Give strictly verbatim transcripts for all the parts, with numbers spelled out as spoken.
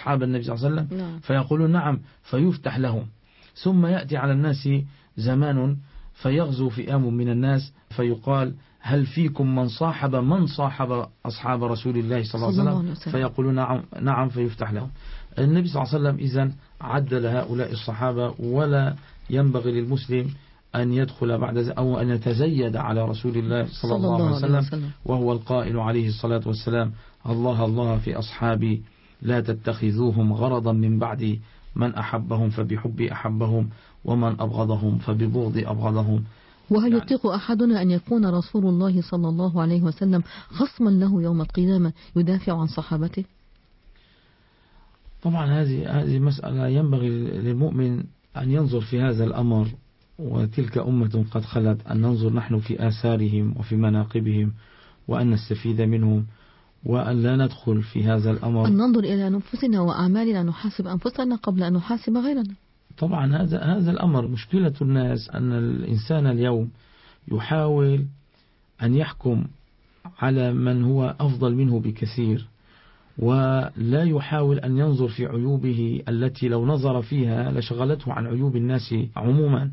أصحاب النبي صلى الله عليه وسلم؟ نعم. فيقولون نعم، فيفتح لهم. ثم يأتي على الناس زمان فيغزو فئام من الناس فيقال هل فيكم من صاحب من صاحب أصحاب رسول الله صلى الله عليه وسلم؟ فيقولون نعم نعم فيفتح لهم. النبي صلى الله عليه وسلم إذن عدل هؤلاء الصحابة، ولا ينبغي للمسلم أن يدخل بعد أو أن يتزيد على رسول الله صلى الله عليه وسلم، وهو القائل عليه الصلاة والسلام الله الله في أصحابي لا تتخذوهم غرضا من بعدي، من أحبهم فبحبي أحبهم ومن أبغضهم فببغضي أبغضهم. وهل يطيق أحدنا أن يكون رسول الله صلى الله عليه وسلم خصما له يوم القيامة يدافع عن صحابته؟ طبعا هذه هذه مسألة ينبغي للمؤمن أن ينظر في هذا الأمر، وتلك أمة قد خلت، أن ننظر نحن في آثارهم وفي مناقبهم وأن نستفيد منهم، وأن لا ندخل في هذا الأمر، أن ننظر إلى أنفسنا وأعمالنا، نحاسب أنفسنا قبل أن نحاسب غيرنا. طبعا هذا هذا الأمر مشكلة الناس، أن الإنسان اليوم يحاول أن يحكم على من هو أفضل منه بكثير، ولا يحاول أن ينظر في عيوبه التي لو نظر فيها لشغلته عن عيوب الناس عموما.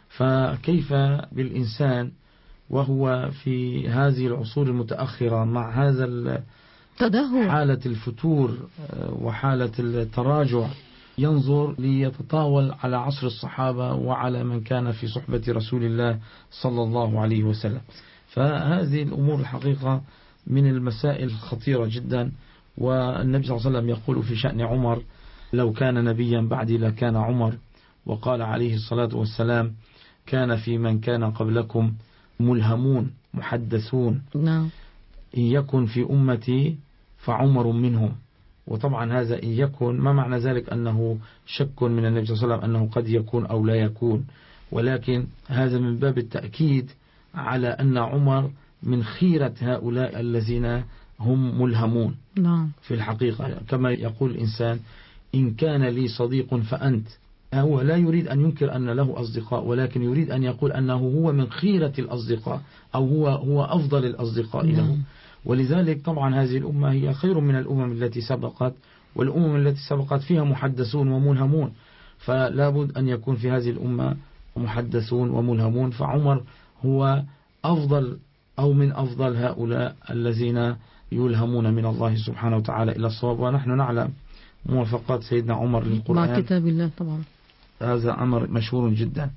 فكيف بالإنسان وهو في هذه العصور المتأخرة مع هذا التدهور، حالة الفتور وحالة التراجع، ينظر ليتطاول على عصر الصحابة وعلى من كان في صحبة رسول الله صلى الله عليه وسلم. فهذه الأمور الحقيقة من المسائل الخطيرة جدا. والنبي صلى الله عليه وسلم يقول في شأن عمر لو كان نبيا بعدي لكان عمر، وقال عليه الصلاة والسلام كان في من كان قبلكم ملهمون محدثون، نعم. إن يكن في أمتي فعمر منهم. وطبعا هذا إن يكن ما معنى ذلك أنه شك من النبي صلى الله عليه وسلم أنه قد يكون أو لا يكون، ولكن هذا من باب التأكيد على أن عمر من خيرة هؤلاء الذين هم ملهمون. نعم. في الحقيقة كما يقول الإنسان إن كان لي صديق فأنت، هو لا يريد أن ينكر أن له أصدقاء، ولكن يريد أن يقول أنه هو من خيرة الأصدقاء أو هو هو أفضل الأصدقاء له. نعم. ولذلك طبعا هذه الأمة هي خير من الأمم التي سبقت، والأمم التي سبقت فيها محدثون وملهمون، فلا بد أن يكون في هذه الأمة محدثون وملهمون. فعمر هو أفضل أو من أفضل هؤلاء الذين يلهمون من الله سبحانه وتعالى إلى الصواب. ونحن نعلم موافقات سيدنا عمر للقرآن مع كتاب الله طبعا، هذا أمر مشهور جدا.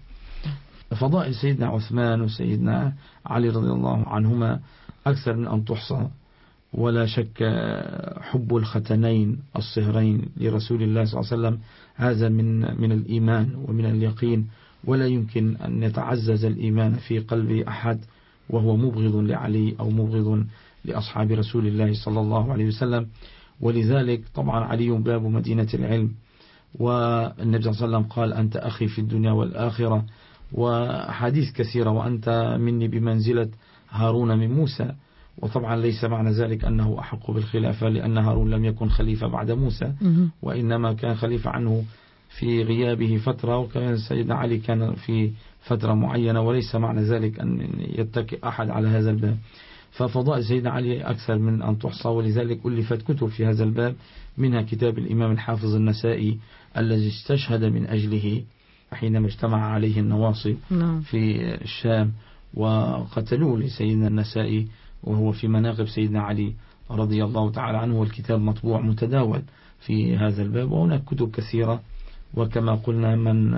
فضائل سيدنا عثمان وسيدنا علي رضي الله عنهما أكثر من أن تحصى، ولا شك حب الختنين الصهرين لرسول الله صلى الله عليه وسلم هذا من من الإيمان ومن اليقين، ولا يمكن أن يتعزز الإيمان في قلب أحد وهو مبغض لعلي أو مبغض لأصحاب رسول الله صلى الله عليه وسلم. ولذلك طبعا علي باب مدينة العلم، والنبي صلى الله عليه وسلم قال أنت أخي في الدنيا والآخرة، وحديث كثيرة وأنت مني بمنزلة هارون من موسى. وطبعا ليس معنى ذلك أنه أحق بالخلافة، لأن هارون لم يكن خليفة بعد موسى، وإنما كان خليفة عنه في غيابه فترة، وكان سيدنا علي كان في فترة معينة، وليس معنى ذلك أن يتكئ أحد على هذا الباب. ففضائل سيدنا علي أكثر من أن تحصى، ولذلك ألفت كتب في هذا الباب، منها كتاب الإمام الحافظ النسائي الذي استشهد من أجله حينما اجتمع عليه النواصب في الشام وقتلوه لسيدنا النسائي، وهو في مناقب سيدنا علي رضي الله تعالى عنه، والكتاب مطبوع متداول في هذا الباب. وهناك كتب كثيرة، وكما قلنا من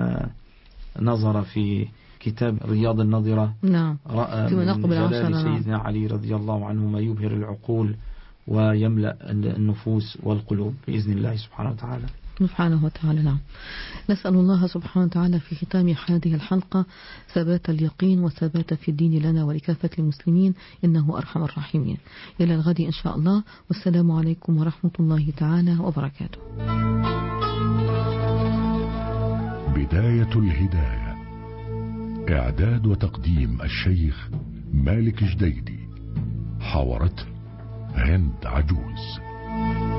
نظر في كتاب رياض النظرة نعم رأى من جلال سيدنا علي رضي الله عنه ما يبهر العقول ويملأ النفوس والقلوب بإذن الله سبحانه وتعالى سبحانه وتعالى. نعم، نسأل الله سبحانه وتعالى في ختام هذه الحلقة ثبات اليقين وثبات في الدين لنا ولكافة المسلمين، إنه أرحم الراحمين. إلى الغد إن شاء الله، والسلام عليكم ورحمة الله تعالى وبركاته. بداية الهداية، إعداد وتقديم الشيخ مالك جديدي، حاورته هند عجوز.